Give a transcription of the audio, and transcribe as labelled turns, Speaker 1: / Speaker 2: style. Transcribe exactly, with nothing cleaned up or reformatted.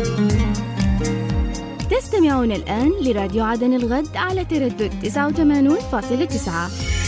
Speaker 1: تستمعون الآن لراديو عدن الغد على تردد تسعة وثمانين فاصلة تسعة.